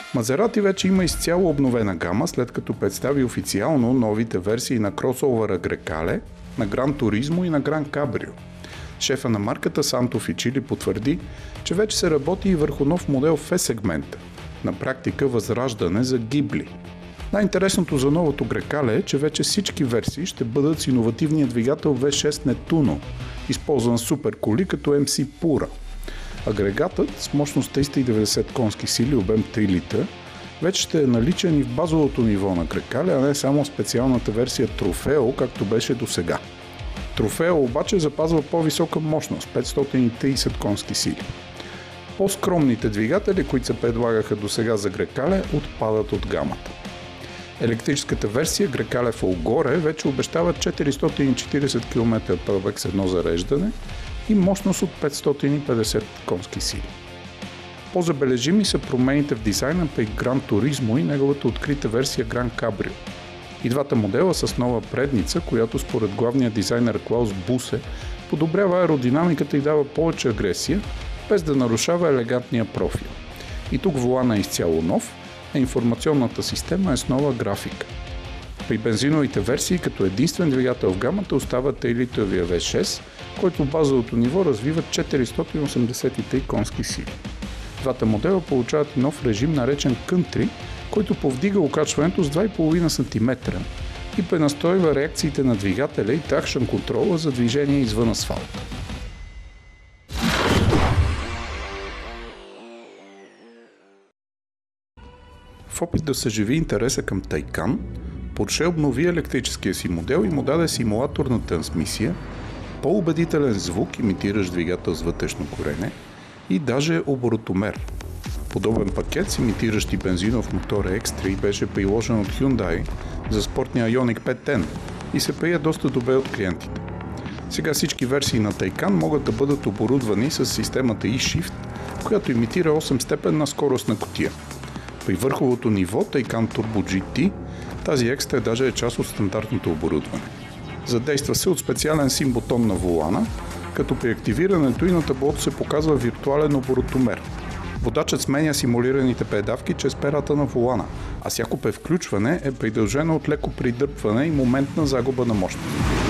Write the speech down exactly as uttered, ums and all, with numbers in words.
Мазерати вече има изцяло обновена гама, след като представи официално новите версии на кросовъра Грекале, на Гран Туризмо и на Гран Кабрио. Шефа на марката Санто Фичили потвърди, че вече се работи и върху нов модел в E-сегмента. На практика възраждане за Гибли. Най-интересното за новото Грекале е, че вече всички версии ще бъдат с иновативния двигател ви шест Nettuno, използван в суперколи като Ем Си Pura. Агрегатът с мощност триста и деветдесет конски сили, обем три литра, вече ще е наличен и в базовото ниво на Грекале, а не само в специалната версия Трофео, както беше досега. Трофео обаче запазва по-висока мощност – петстотин и тридесет конски сили. По-скромните двигатели, които се предлагаха досега за Грекале, отпадат от гамата. Електрическата версия Грекале Folgore вече обещава четиристотин и четиридесет километра пробег с едно зареждане и мощност от петстотин и петдесет конски сили. По-забележими са промените в дизайна при Гран Туризмо и неговата открита версия Гран Кабрио. И двата модела с нова предница, която според главния дизайнер Клаус Бусе подобрява аеродинамиката и дава повече агресия, без да нарушава елегантния профил. И тук волана е изцяло нов, а информационната система е с нова графика. При бензиновите версии като единствен двигател в гамата остава три литровия ви шест, който в базовото ниво развива четиристотин осемдесет и три конски сили. Двата модела получават и нов режим, наречен Country, който повдига окачването с два и половина сантиметра и пренастройва реакциите на двигателя и тракшън контрола за движение извън асфалта. В опит да съживи интереса към Taycan, Porsche обнови електрическия си модел и му даде симулаторна трансмисия, по-убедителен звук, имитиращ двигател с вътрешно горене и даже оборотомер. Подобен пакет с имитиращи бензинов мотор Екс три беше приложен от Hyundai за спортния Ioniq пет ен и се прие доста добре от клиентите. Сега всички версии на Taycan могат да бъдат оборудвани с системата eShift, която имитира осемстепенна скоростна кутия. При върховото ниво Taycan Turbo Джи Ти тази екстра даже е част от стандартното оборудване. Задейства се от специален син бутон на волана, като при активирането и на таблото се показва виртуален оборотомер. Водачът сменя симулираните предавки чрез перата на волана, а всяко превключване е придружено от леко придърпване и моментна загуба на мощност.